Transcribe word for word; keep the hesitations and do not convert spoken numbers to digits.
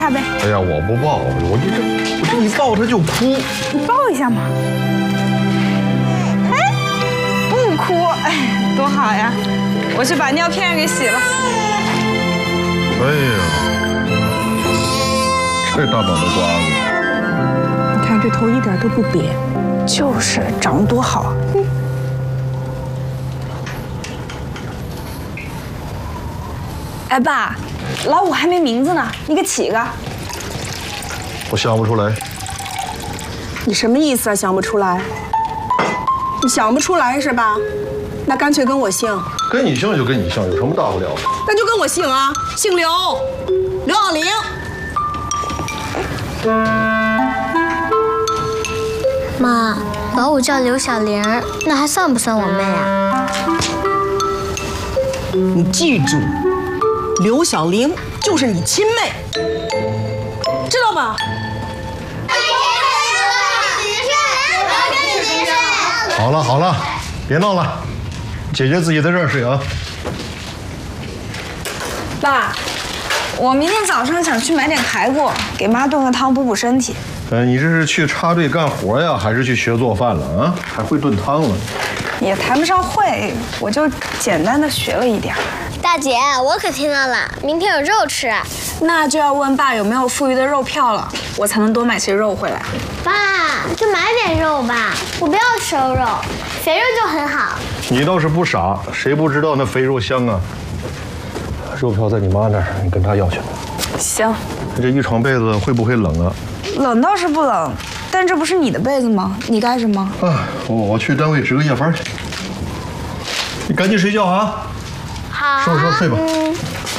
下呗。 哎呀，我不抱，我这这我这一抱他就哭。 你抱一下嘛。哎，不哭，哎，多好呀！我去把尿片给洗了。 哎呀，这大脑袋瓜子！ 你看这头一点都不瘪， 就是长得多好。嗯。哎，爸，老五还没名字呢，你给起一个。 我想不出来。 你什么意思啊？想不出来？你想不出来是吧？那干脆跟我姓。 跟你姓就跟你姓，有什么大不了的？ 那就跟我姓啊，姓刘，刘小玲。 妈，老五叫刘小玲，那还算不算我妹啊？ 你记住，刘小玲就是你亲妹，知道吗？ 好了好了，别闹了，姐姐自己在这儿睡啊。 爸，我明天早上想去买点排骨，给妈炖个汤补补身体。 呃，你这是去插队干活呀，还是去学做饭了啊？还会炖汤了？ 也谈不上会，我就简单的学了一点。 大姐，我可听到了，明天有肉吃。 那就要问爸有没有富裕的肉票了，我才能多买些肉回来。 爸，就买点肉吧，我不要瘦肉，肥肉就很好。 你倒是不傻，谁不知道那肥肉香啊？肉票在你妈那儿，你跟她要去。 行。 这一床被子会不会冷啊？ 冷倒是不冷，但这不是你的被子吗？你盖什么？ 啊，我我去单位值个夜班去。你赶紧睡觉啊！ 好。 收拾收拾睡吧。 嗯